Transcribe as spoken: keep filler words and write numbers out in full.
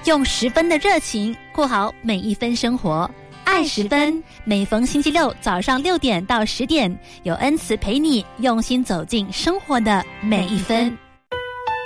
用十分的热情过好每一分生活。爱十分，每逢星期六早上六点到十点，有恩慈陪你用心走进生活的每一分。